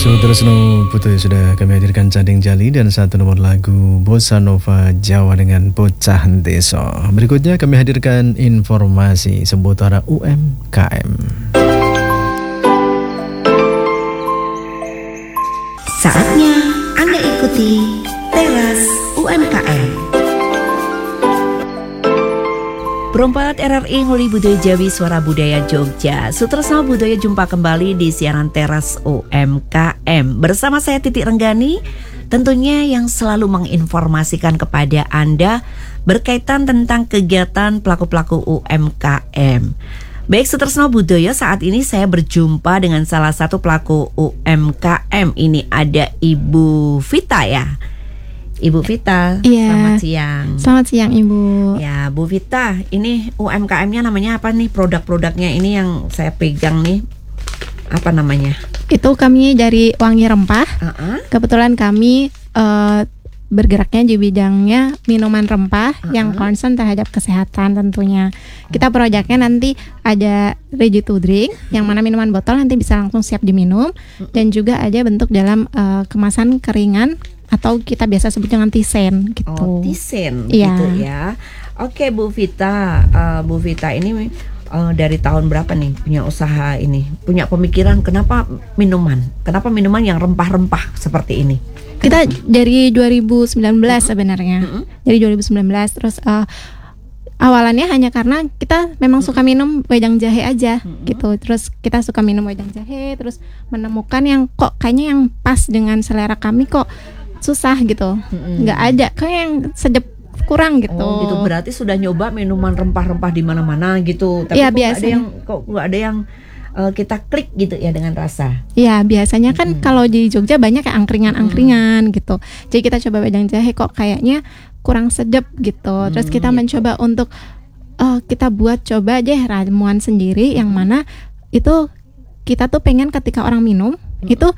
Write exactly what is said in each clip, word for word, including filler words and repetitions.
Sutresno Putu sudah kami hadirkan Canding Jali dan satu nomor lagu Bossa Nova Jawa dengan Bocah Deso. Berikutnya kami hadirkan informasi seputar U M K M. Saatnya Anda ikuti Teras U M K M. Perompak R R I Nguli Budaya Jawi Suara Budaya Jogja. Sutresno Budaya jumpa kembali di siaran Teras U M K M bersama saya Titi Renggani, tentunya yang selalu menginformasikan kepada Anda berkaitan tentang kegiatan pelaku-pelaku U M K M. Baik Sutresno Budaya, saat ini saya berjumpa dengan salah satu pelaku U M K M. Ini ada Ibu Vita ya. Ibu Vita, iya. Selamat siang. Selamat siang Ibu. Ya Bu Vita, ini U M K M-nya namanya apa nih? Produk-produknya ini yang saya pegang nih, apa namanya? Itu kami dari Wangi Rempah. Uh-uh. Kebetulan kami uh, bergeraknya di bidangnya minuman rempah uh-uh. yang concern terhadap kesehatan tentunya. Kita produknya nanti ada ready to drink, uh-uh. yang mana minuman botol nanti bisa langsung siap diminum, uh-uh. dan juga ada bentuk dalam uh, kemasan keringan atau kita biasa sebut dengan tisen gitu. Oh, tisen iya. gitu ya. Oke Bu Vita, uh, Bu Vita ini uh, dari tahun berapa nih punya usaha ini? Punya pemikiran kenapa minuman? Kenapa minuman yang rempah-rempah seperti ini? Kita dari dua ribu sembilan belas uh-huh. sebenarnya. Uh-huh. Dari dua ribu sembilan belas terus uh, awalannya hanya karena kita memang suka minum wedang jahe aja mm-hmm. gitu. Terus kita suka minum wedang jahe, terus menemukan yang kok kayaknya yang pas dengan selera kami kok susah gitu, mm-hmm. nggak ada, kayak yang sedep kurang gitu. Oh gitu, berarti sudah nyoba minuman rempah-rempah di mana-mana gitu, tapi ya, kok nggak ada yang kok nggak ada yang uh, kita klik gitu ya dengan rasa. Ya biasanya kan mm-hmm. kalau di Jogja banyak kayak angkringan-angkringan mm-hmm. gitu. Jadi kita coba wedang jahe kok kayaknya kurang sedep gitu. Terus kita mm-hmm. mencoba untuk uh, kita buat coba deh ramuan sendiri, yang mana itu kita tuh pengen ketika orang minum mm-hmm. itu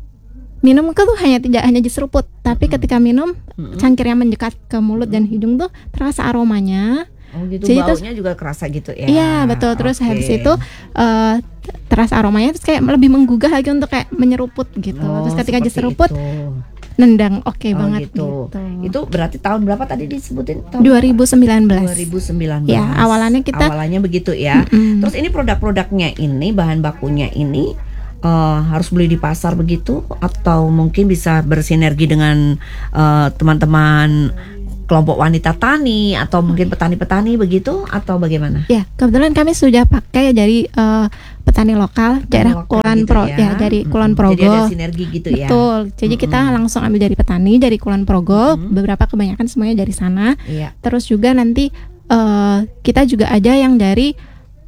minum itu tuh hanya tidak hanya diseruput, tapi mm-hmm. ketika minum mm-hmm. cangkirnya mendekat ke mulut dan hidung tuh terasa aromanya. Oh gitu, jadi baunya terus, juga kerasa gitu ya. Iya betul, terus okay. habis itu uh, terasa aromanya terus kayak lebih menggugah lagi untuk kayak menyeruput gitu. Oh, terus ketika diseruput itu. nendang oke okay oh, banget gitu. gitu. Itu berarti tahun berapa tadi disebutin? Tahun dua ribu sembilan belas. dua ribu sembilan belas. Ya, awalannya kita awalnya begitu ya. Mm-mm. Terus ini produk-produknya ini, bahan bakunya ini Uh, harus beli di pasar begitu, atau mungkin bisa bersinergi dengan uh, teman-teman kelompok wanita tani atau mungkin petani-petani begitu, atau bagaimana? Ya, kebetulan kami sudah pakai dari uh, petani lokal petani daerah lokal Kulon gitu Pro ya, ya dari Kulon Progo. Jadi ada sinergi gitu ya. Betul. Jadi mm-hmm. kita langsung ambil dari petani dari Kulon Progo, mm-hmm. beberapa kebanyakan semuanya dari sana. Iya. Terus juga nanti uh, kita juga ada yang dari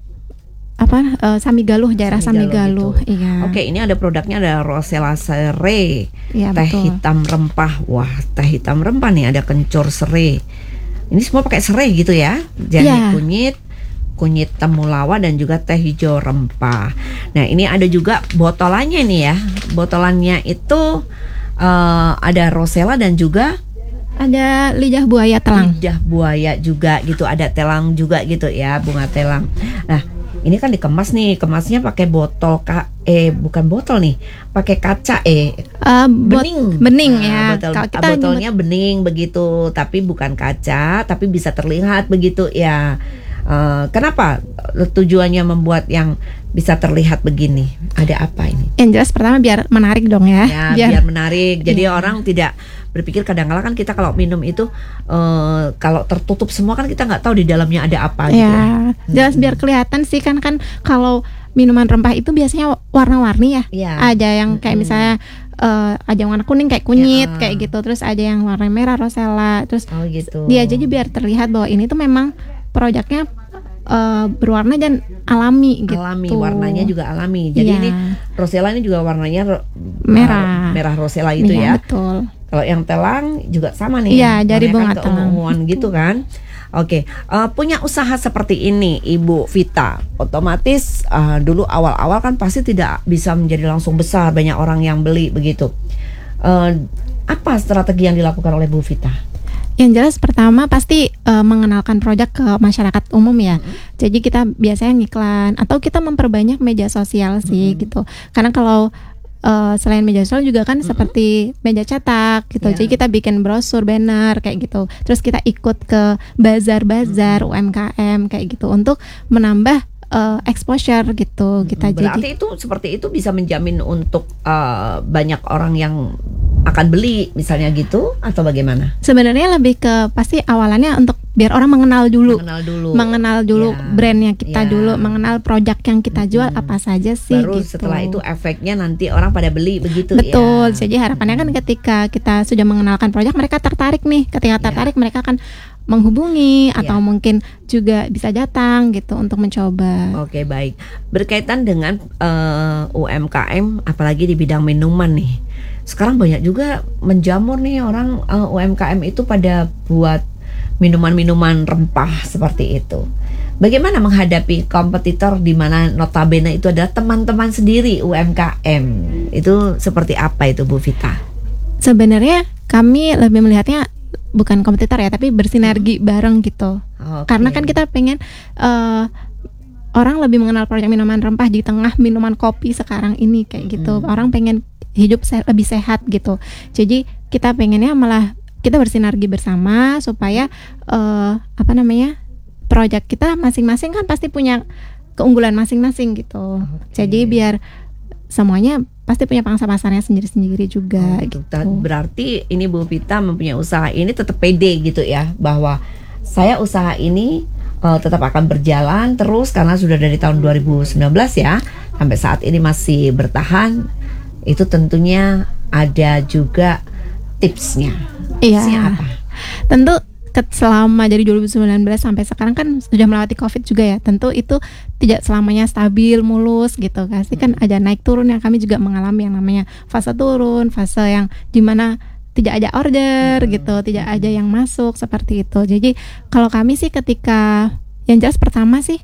apa uh, Samigaluh, daerah Samigaluh. Gitu. Iya. Oke, ini ada produknya, ada Rosella serai, ya, teh betul. hitam rempah. Wah, teh hitam rempah nih, ada kencur serai. Ini semua pakai serai gitu ya. Jahe ya. kunyit, kunyit temulawak dan juga teh hijau rempah. Nah, ini ada juga botolannya nih ya. Botolannya itu uh, ada Rosella dan juga ada lidah buaya telang. Lidah buaya juga gitu, ada telang juga gitu ya, bunga telang. Nah, ini kan dikemas nih, kemasnya pakai botol ka, eh bukan botol nih, pakai kaca eh uh, bot, bening, bening nah, ya. Botol, kita botolnya nyebut... bening begitu, tapi bukan kaca, tapi bisa terlihat begitu ya. Uh, kenapa tujuannya membuat yang bisa terlihat begini? Ada apa ini? Yang jelas pertama biar menarik dong ya. Ya biar, biar menarik. Jadi iya. orang tidak berpikir, kadang-kala kan kita kalau minum itu uh, kalau tertutup semua kan kita nggak tahu di dalamnya ada apa gitu. Ya, jelas hmm. biar kelihatan sih kan kan kalau minuman rempah itu biasanya warna-warni ya. ya. Ada yang kayak hmm. misalnya uh, ada yang warna kuning kayak kunyit ya. kayak gitu, terus ada yang warna merah Rosella, terus oh, gitu. dia jadi biar terlihat bahwa ini tuh memang produknya Uh, berwarna dan alami gitu. Alami, warnanya juga alami. Jadi ya. ini Rosella ini juga warnanya ro- merah, uh, merah Rosella itu ya. ya. Betul. Kalau yang telang juga sama nih. Iya, dari bunga kan telang. keunguan gitu kan. Oke, uh, punya usaha seperti ini Ibu Vita, otomatis uh, dulu awal-awal kan pasti tidak bisa menjadi langsung besar, banyak orang yang beli begitu. Uh, apa strategi yang dilakukan oleh Bu Vita? Yang jelas pertama pasti uh, mengenalkan produk ke masyarakat umum ya. Mm-hmm. Jadi kita biasanya ngiklan atau kita memperbanyak media sosial sih mm-hmm. gitu. Karena kalau uh, selain media sosial juga kan Mm-mm. seperti meja cetak gitu. Ya. Jadi kita bikin brosur, banner kayak gitu. Terus kita ikut ke bazar-bazar U M K M kayak gitu untuk menambah uh, exposure gitu. Kita Berarti jadi itu seperti itu bisa menjamin untuk uh, banyak orang yang akan beli misalnya gitu atau bagaimana? sebenarnya lebih ke pasti awalannya untuk biar orang mengenal dulu. Mengenal dulu. Mengenal dulu Ya. brandnya kita Ya. dulu, mengenal produk yang kita jual Mm-mm. apa saja sih Baru gitu. setelah itu efeknya nanti orang pada beli begitu Betul. ya. Jadi harapannya kan ketika kita sudah mengenalkan produk, mereka tertarik nih. Ketika Ya. tertarik mereka akan menghubungi atau Ya. mungkin juga bisa datang gitu untuk mencoba. Oke, baik. Berkaitan dengan uh, U M K M apalagi di bidang minuman nih. Sekarang banyak juga menjamur nih orang uh, U M K M itu pada buat minuman-minuman rempah seperti itu. Bagaimana menghadapi kompetitor di mana notabene itu adalah teman-teman sendiri U M K M? Itu seperti apa itu Bu Vita? Sebenarnya kami lebih melihatnya bukan kompetitor ya, tapi bersinergi bareng gitu. Oke. Karena kan kita pengen uh, orang lebih mengenal produk minuman rempah di tengah minuman kopi sekarang ini kayak gitu. Mm-mm. Orang pengen hidup se- lebih sehat gitu. Jadi kita pengennya malah kita bersinergi bersama supaya uh, apa namanya produk kita masing-masing kan pasti punya keunggulan masing-masing gitu. Oke. Jadi biar semuanya pasti punya pangsa pasarnya sendiri-sendiri juga Oh, gitu. gitu. Berarti ini Bu Vita mempunyai usaha ini tetap pede gitu ya, bahwa saya usaha ini uh, tetap akan berjalan terus karena sudah dari tahun dua ribu sembilan belas ya sampai saat ini masih bertahan. Itu tentunya ada juga tipsnya. Iya. Tipsnya apa? Tentu ke- selama dari dua ribu sembilan belas sampai sekarang kan sudah melewati Covid juga ya. Tentu itu tidak selamanya stabil mulus gitu. Pasti kan ada naik turun yang kami juga mengalami yang namanya fase turun, fase yang dimana tidak ada order gitu, tidak ada yang masuk seperti itu. Jadi kalau kami sih ketika yang jelas pertama sih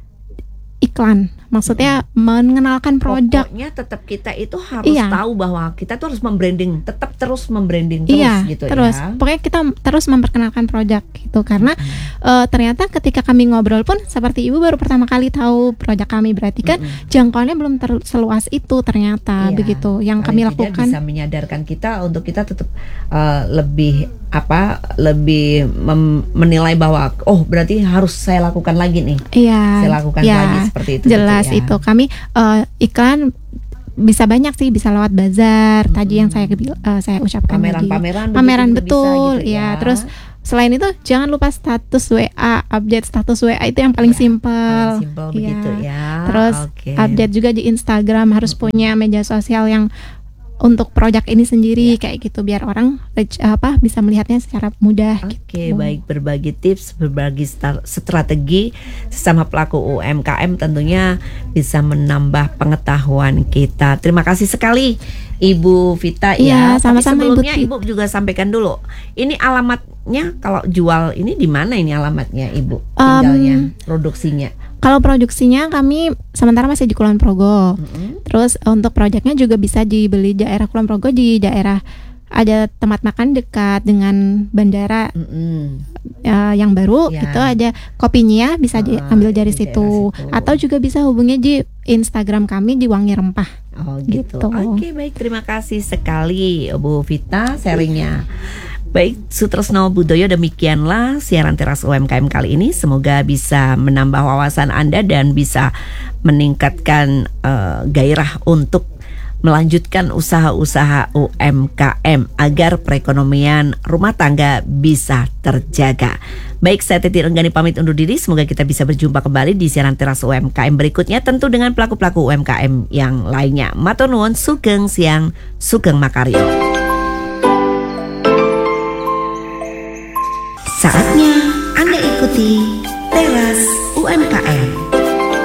iklan, maksudnya mengenalkan produk. Pokoknya tetap kita itu harus Iya. tahu bahwa kita tuh harus membranding, tetap terus membranding terus Iya, gitu terus ya. pokoknya kita terus memperkenalkan produk gitu karena eh, ternyata ketika kami ngobrol pun seperti ibu baru pertama kali tahu produk kami, berarti kan Mm-mm. jangkauannya belum ter- seluas itu ternyata Iya. begitu yang Paling kami tidak lakukan. bisa menyadarkan kita untuk kita tetap uh, lebih apa lebih mem- menilai bahwa oh berarti harus saya lakukan lagi nih, Iya, saya lakukan ya, lagi seperti itu. jelas gitu ya. itu kami eh, iklan bisa banyak sih, bisa lewat bazar tadi yang saya kebil- eh, saya ucapkan tadi. pameran-pameran begitu Pameran juga bisa betul gitu ya. Terus selain itu jangan lupa status W A, update status W A itu yang paling Ya, simpel. paling simpel Iya. begitu ya. Terus Oke. update juga di Instagram, harus punya media sosial yang untuk produk ini sendiri kayak gitu biar orang reach- apa bisa melihatnya secara mudah. Oke, gitu. baik, berbagi tips, berbagi star- strategi sesama pelaku U M K M tentunya bisa menambah pengetahuan kita. Terima kasih sekali Ibu Vita Iya, ya. Tapi sama-sama, Ibu sebelumnya Ti. Ibu juga sampaikan dulu. Ini alamatnya kalau jual ini di mana ini alamatnya Ibu? Tinggalnya, produksinya. Kalau produksinya kami sementara masih di Kulon Progo. Mm-mm. Terus untuk produknya juga bisa dibeli di daerah Kulon Progo, di daerah ada tempat makan dekat dengan bandara Mm-mm. eh, yang baru Ya. itu ada kopinya bisa Ah, diambil dari di daerah situ. situ. Atau juga bisa hubungi di Instagram kami di Wangi Rempah. Oh gitu. Gitu. Oke, baik, terima kasih sekali Bu Vita sharingnya. Baik, Sutresno Budoyo, demikianlah siaran Teras U M K M kali ini. Semoga bisa menambah wawasan Anda dan bisa meningkatkan eh, gairah untuk melanjutkan usaha-usaha U M K M agar perekonomian rumah tangga bisa terjaga. Baik, saya Titi Renggani pamit undur diri. Semoga kita bisa berjumpa kembali di siaran Teras U M K M berikutnya, tentu dengan pelaku-pelaku U M K M yang lainnya. Matur nuwun, sugeng siang, sugeng makaryo. Saatnya Anda ikuti Teras U M K M.